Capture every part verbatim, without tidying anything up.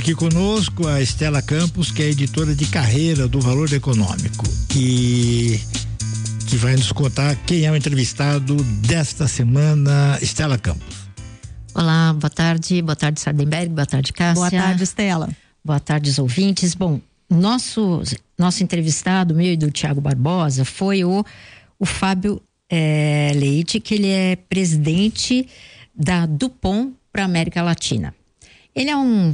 Aqui conosco a Estela Campos, que é editora de carreira do Valor Econômico e que vai nos contar quem é o entrevistado desta semana. Estela Campos. Olá, boa tarde, boa tarde Sardenberg, boa tarde Cássia. Boa tarde, Estela. Boa tarde os ouvintes. Bom, nosso, nosso entrevistado, meu e do Tiago Barbosa, foi o, o Fábio é, Leite, que ele é presidente da Dupont para a América Latina. Ele é um,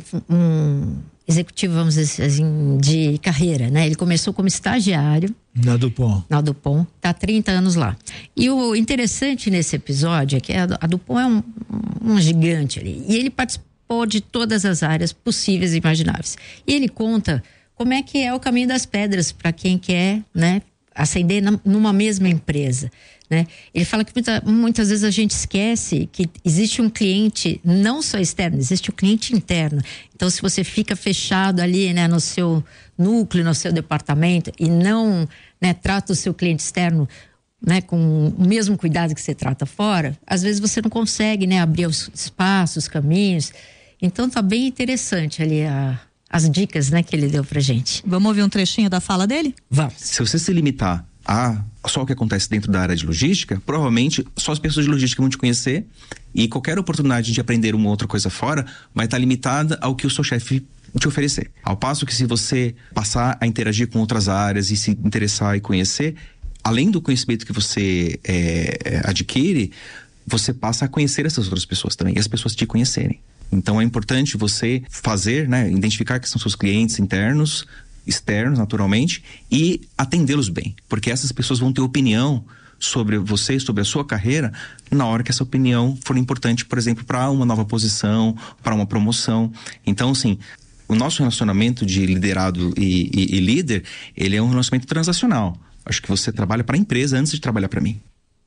um executivo, vamos dizer assim, de carreira, né? Ele começou como estagiário na Dupont. Na Dupont, tá há trinta anos lá. E o interessante nesse episódio é que a, a Dupont é um, um gigante ali. E ele participou de todas as áreas possíveis e imagináveis. E ele conta como é que é o caminho das pedras para quem quer, né, ascender na, numa mesma empresa. Né? Ele fala que muita, muitas vezes a gente esquece que existe um cliente não só externo, existe o cliente interno. Então, se você fica fechado ali, né, no seu núcleo, no seu departamento e não, né, trata o seu cliente externo, né, com o mesmo cuidado que você trata fora, às vezes você não consegue, né, abrir os espaços, os caminhos. Então, tá bem interessante ali a, as dicas, né, que ele deu pra gente. Vamos ouvir um trechinho da fala dele? Vamos. Se você se limitar a só o que acontece dentro da área de logística, provavelmente só as pessoas de logística vão te conhecer e qualquer oportunidade de aprender uma outra coisa fora vai estar limitada ao que o seu chefe te oferecer. Ao passo que se você passar a interagir com outras áreas e se interessar e conhecer, além do conhecimento que você é, adquire, você passa a conhecer essas outras pessoas também e as pessoas te conhecerem. Então é importante você fazer, né, identificar que são seus clientes internos, externos, naturalmente, e atendê-los bem, porque essas pessoas vão ter opinião sobre você, sobre a sua carreira, na hora que essa opinião for importante, por exemplo, para uma nova posição, para uma promoção. Então, assim, o nosso relacionamento de liderado e, e, e líder, ele é um relacionamento transacional. Acho que você trabalha para a empresa antes de trabalhar para mim.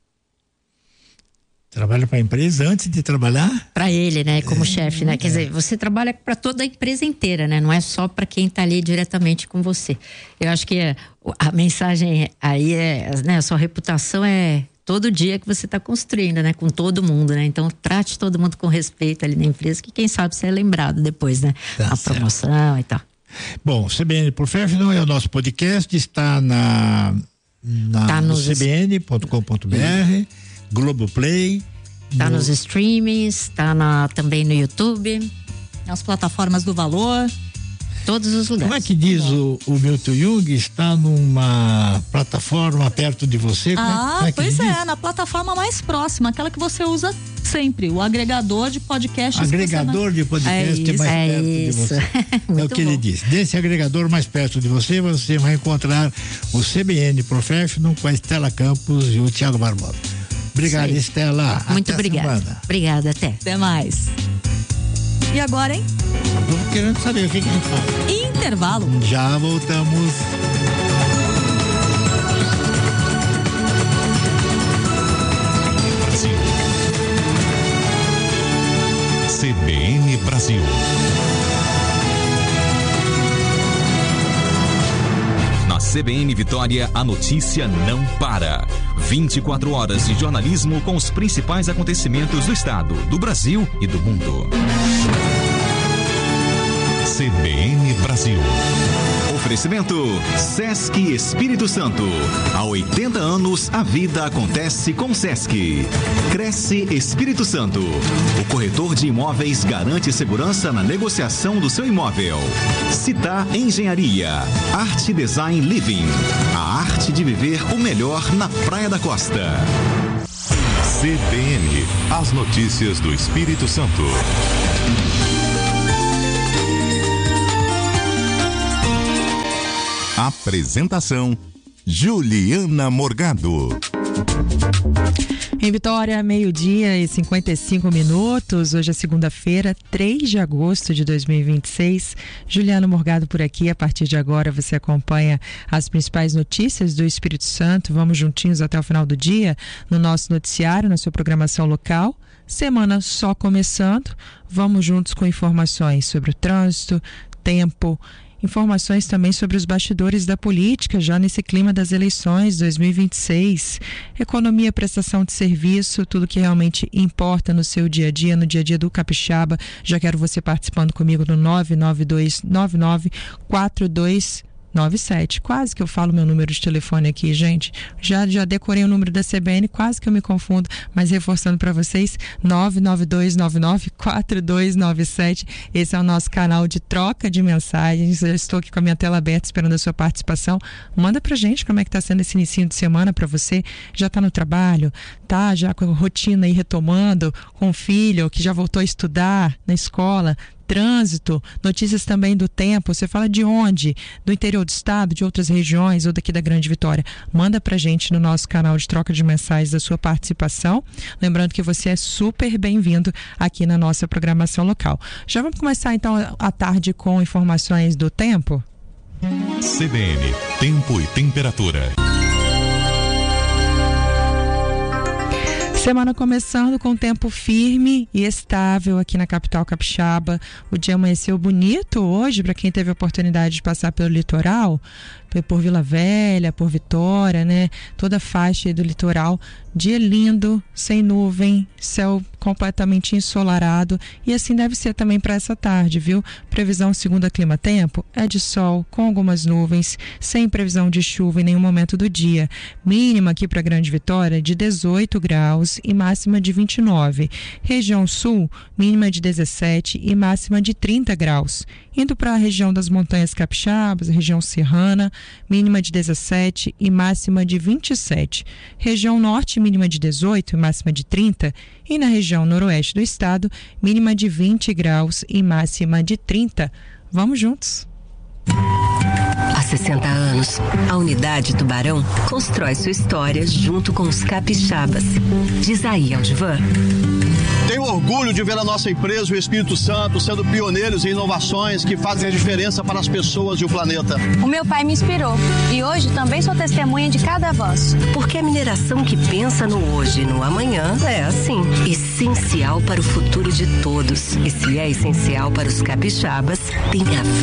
Trabalha para a empresa antes de trabalhar? Para ele, né? Como é, chefe, né? É. Quer dizer, você trabalha para toda a empresa inteira, né? Não é só para quem está ali diretamente com você. Eu acho que a, a mensagem aí é, né? A sua reputação é todo dia que você está construindo, né? Com todo mundo, né? Então, trate todo mundo com respeito ali na empresa, que quem sabe você é lembrado depois, né? Tá a certo. Promoção e tal. Bom, C B N Professional é o nosso podcast, está na, na Tá no nos... c b n ponto com ponto b r, Globoplay. Tá no... nos streamings, tá na, também no YouTube. Nas plataformas do Valor. Todos os lugares. Como é que diz o, o Milton Jung? Está numa plataforma perto de você? Como Ah, é, como é que pois ele é, diz? na plataforma mais próxima, aquela que você usa sempre, o agregador de podcasts. Agregador de podcast É isso, mais é perto isso. de você. É o Muito que ele bom. diz. Desse agregador mais perto de você, você vai encontrar o C B N Professional com a Estela Campos e o Tiago Barbosa. Obrigado, Estela. Muito Até obrigada. semana. Obrigada, até. Até mais. E agora, hein? Estou querendo saber o que, que a gente faz. Intervalo. Já voltamos. Brasil. C B N Brasil. Na C B N Vitória, a notícia não para. vinte e quatro horas de jornalismo com os principais acontecimentos do estado, do Brasil e do mundo. C B N Brasil. Oferecimento Sesc Espírito Santo. Há oitenta anos a vida acontece com Sesc. Cresce Espírito Santo. O corretor de imóveis garante segurança na negociação do seu imóvel. Citar Engenharia. Arte Design Living. A arte de viver o melhor na Praia da Costa. C B N. As notícias do Espírito Santo. Apresentação: Juliana Morgado. Em Vitória, meio-dia e cinquenta e cinco minutos. Hoje é segunda-feira, três de agosto de dois mil e vinte e seis. Juliana Morgado por aqui. A partir de agora você acompanha as principais notícias do Espírito Santo. Vamos juntinhos até o final do dia no nosso noticiário, na sua programação local. Semana só começando. Vamos juntos com informações sobre o trânsito, tempo, informações também sobre os bastidores da política, já nesse clima das eleições dois mil e vinte e seis. Economia, prestação de serviço, tudo que realmente importa no seu dia a dia, no dia a dia do capixaba. Já quero você participando comigo no nove nove dois nove nove quatro dois nove sete. Quase que eu falo meu número de telefone aqui, gente. Já, já decorei o número da C B N, quase que eu me confundo, mas reforçando para vocês, nove nove dois nove nove quatro dois nove sete. Esse é o nosso canal de troca de mensagens. Eu estou aqui com a minha tela aberta esperando a sua participação. Manda pra gente como é que tá sendo esse início de semana para você. Já tá no trabalho? Tá já com a rotina aí retomando, com o filho que já voltou a estudar na escola? Trânsito, notícias também do tempo. Você fala de onde? Do interior do estado, de outras regiões ou daqui da Grande Vitória? Manda pra gente no nosso canal de troca de mensagens a sua participação. Lembrando que você é super bem-vindo aqui na nossa programação local. Já vamos começar então a tarde com informações do tempo? C B N, tempo e temperatura. Semana começando com tempo firme e estável aqui na capital capixaba. O dia amanheceu bonito hoje para quem teve a oportunidade de passar pelo litoral, por Vila Velha, por Vitória, né? Toda a faixa aí do litoral. Dia lindo, sem nuvem, céu completamente ensolarado, e assim deve ser também para essa tarde, viu? Previsão segundo a Clima Tempo é de sol com algumas nuvens, sem previsão de chuva em nenhum momento do dia. Mínima aqui para Grande Vitória de dezoito graus e máxima de vinte e nove. Região Sul, mínima de dezessete e máxima de trinta graus. Indo para a região das Montanhas Capixabas, região serrana, mínima de dezessete e máxima de vinte e sete. Região Norte, mínima de dezoito e máxima de trinta. E na região noroeste do estado, mínima de vinte graus e máxima de trinta. Vamos juntos! Há sessenta anos, a Unidade Tubarão constrói sua história junto com os capixabas. Diz aí, Aldivan. Tenho orgulho de ver a nossa empresa, o Espírito Santo, sendo pioneiros em inovações que fazem a diferença para as pessoas e o planeta. O meu pai me inspirou e hoje também sou testemunha de cada avanço. Porque a mineração que pensa no hoje e no amanhã é assim, essencial para o futuro de todos. E se é essencial para os capixabas, tem a ver